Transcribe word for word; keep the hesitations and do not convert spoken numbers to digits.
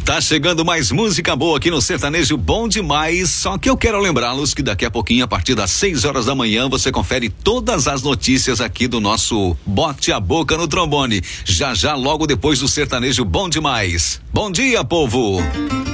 Tá chegando mais música boa aqui no Sertanejo Bom Demais, só que eu quero lembrá-los que daqui a pouquinho, a partir das seis horas da manhã, você confere todas as notícias aqui do nosso Bote a Boca no Trombone, já já logo depois do Sertanejo Bom Demais. Bom dia, povo!